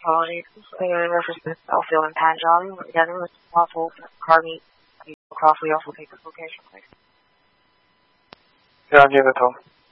quality. Reference to Elfield and Panjali. Together with possible car meet. Across, we also take this location, please. Yeah, I'll give it to him.